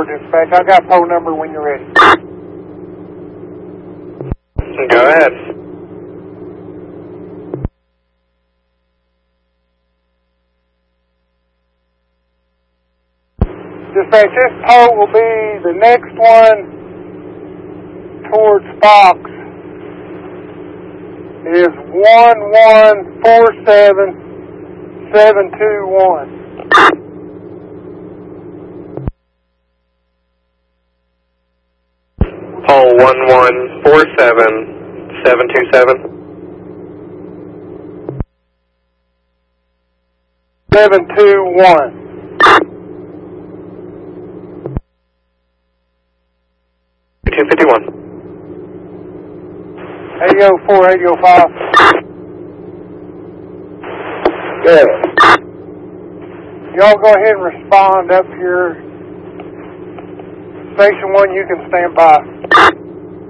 dispatch. I got pole number when you're ready. Go ahead. Dispatch, this pole will be the next one towards Fox. It is 1147721. Pole 1147727. 721. 251. 804, 805. Good. Y'all go ahead and respond up here. Station 1, you can stand by.